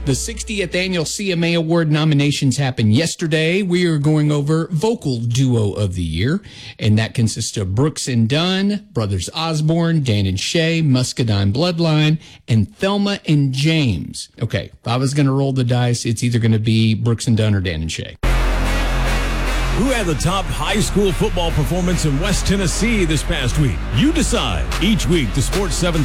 The 60th Annual CMA Award nominations happened yesterday. We are going over Vocal Duo of the Year, and that consists of Brooks and Dunn, Brothers Osborne, Dan and Shay, Muscadine Bloodline, and Thelma and James. Okay, if I was going to roll the dice, it's either going to be Brooks and Dunn or Dan and Shay. Who had the top high school football performance in West Tennessee this past week? You decide. Each week, the Sports 7